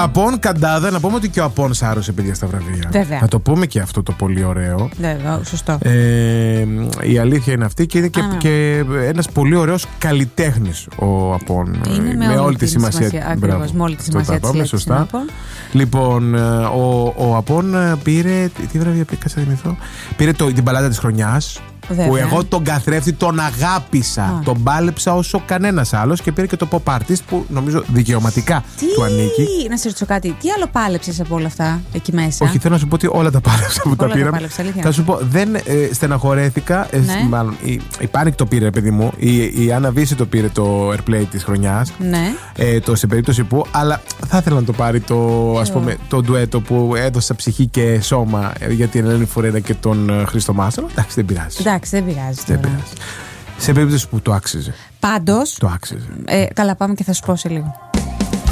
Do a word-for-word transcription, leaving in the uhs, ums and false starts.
Απόν, Καντάδα, να πούμε ότι και ο Απόν σάρωσε, παιδιά, στα βραβεία. Βέβαια. Να το πούμε και αυτό το πολύ ωραίο. Βέβαια, σωστό. Ε, η αλήθεια είναι αυτή και είναι και, και ένας πολύ ωραίος καλλιτέχνης ο Απόν. Είναι με, με όλη, όλη τη σημασία. σημασία ακριβώς, με όλη τη σημασία της λέξης. Σωστά. Λοιπόν, ο, ο Απόν πήρε. Τι βραβεία πήρε, κάτσε να θυμηθώ. Πήρε το, την μπαλάντα της χρονιάς. Βέβαια. Που εγώ τον καθρέφτη τον αγάπησα. Α. Τον πάλεψα όσο κανένας άλλος και πήρε και το pop artist που νομίζω δικαιωματικά τι... του ανήκει. Να σε ρωτήσω κάτι, τι άλλο πάλεψες από όλα αυτά εκεί μέσα? Όχι, θέλω να σου πω ότι όλα τα πάλεψα που όλα τα πήρα. Θα σου πω, δεν ε, στεναχωρέθηκα. Ε, ναι. Μάλλον η, η Panic το πήρε, παιδί μου. Η, η Άννα Βύση το πήρε το airplay της χρονιάς. Ναι. Ε, το σε περίπτωση που. Αλλά θα ήθελα να το πάρει το, ας πούμε, το ντουέτο που έδωσα ψυχή και σώμα για την Ελένη Φορέδα και τον Χρήστο Μάστρο. Εντάξει, δεν πειράζει. Εντάξει, δεν πειράζει. Δεν πειράζει. Σε περίπτωση που το άξιζε. Πάντως. Το άξιζε. Ε, καλά, πάμε και θα σου πω σε λίγο.